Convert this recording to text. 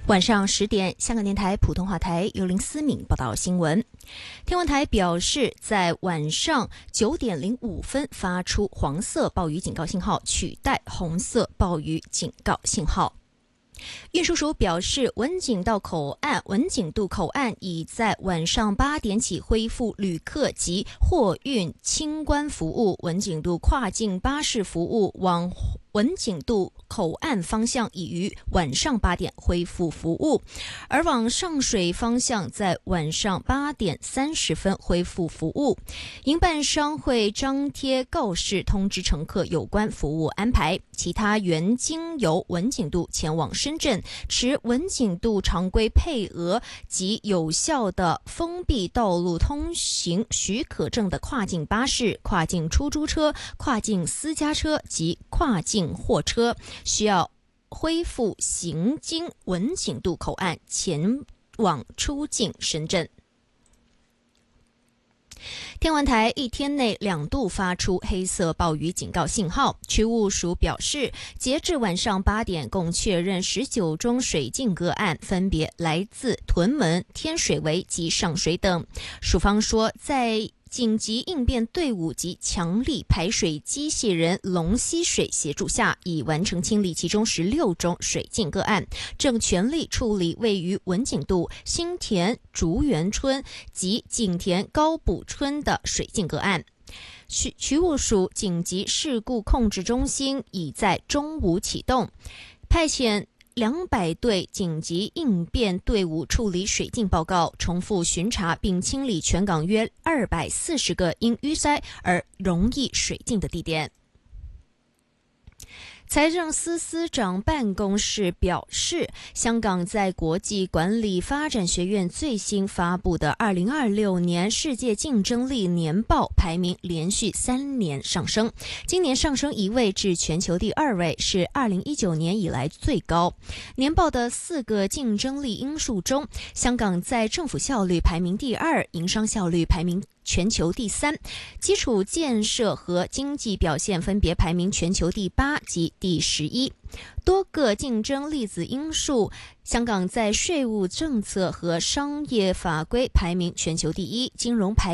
晚上10点，香港电台普通话台由林思敏报道新闻。天文台表示，在晚上9点05分发出黄色暴雨警告信号，取代红色暴雨警告信号。运输署表示，文景渡口岸已在晚上8点起恢复旅客及货运清关服务，文景渡跨境巴士服务往文景渡口岸方向已于晚上8点恢复服务，而往上水方向在晚上8点30分恢复服务。营办商会张贴告示通知乘客有关服务安排。其他原经由文景渡前往深圳持文景渡常规配额及有效的封闭道路通行许可证的跨境巴士、跨境出租车、跨境私家车及跨境货车，需要恢复行经文景渡口岸前往出境深圳。天文台一天内2度发出黑色暴雨警告信号。区务署表示，截至晚上8点，共确认19宗水浸个案，分别来自屯门、天水围及上水等。署方说，在紧急应变队伍及强力排水机器人龙吸水协助下，已完成清理其中16宗水浸个案，正全力处理位于文景渡、新田竹园村及景田高埔村的水浸个案。渠务署紧急事故控制中心已在中午启动，派遣200队紧急应变队伍处理水浸报告，重复巡查并清理全港约240个因淤塞而容易水浸的地点。财政司司长办公室表示，香港在国际管理发展学院最新发布的2026年世界竞争力年报排名连续3年上升，今年上升1位至全球第2位，是2019年以来最高。年报的4个竞争力因素中，香港在政府效率排名第2，营商效率排名全球第3，基础建设和经济表现分别排名全球第8及第11。多个竞争力子因素，香港在税务政策和商业法规排名全球第1，金融排